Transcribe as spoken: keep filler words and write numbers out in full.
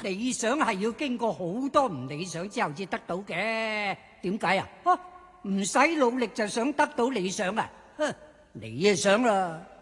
理想係要經過好多唔理想之後至得到嘅。點解啊？啊，唔使努力就想得到理想啊？哼，你啊想啦。